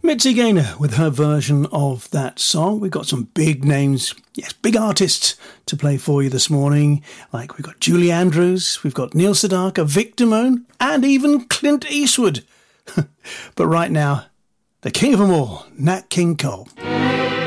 Mitzi Gaynor with her version of that song. We've got some big names, yes, big artists to play for you this morning. Like we've got Julie Andrews, we've got Neil Sedaka, Vic Damone, and even Clint Eastwood. But right now, the king of them all, Nat King Cole.